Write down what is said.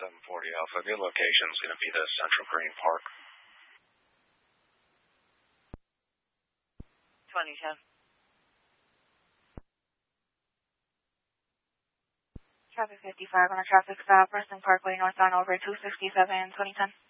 740 Alpha. Your location is going to be the Central Green Park. 2010. Traffic 55 on a traffic stop, Preston Parkway, northbound over 267, 2010.